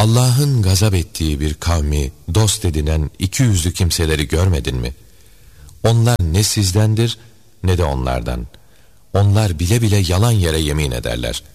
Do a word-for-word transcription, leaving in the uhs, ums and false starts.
Allah'ın gazap ettiği bir kavmi dost edinen iki yüzlü kimseleri görmedin mi? Onlar ne sizdendir ne de onlardan. Onlar bile bile yalan yere yemin ederler.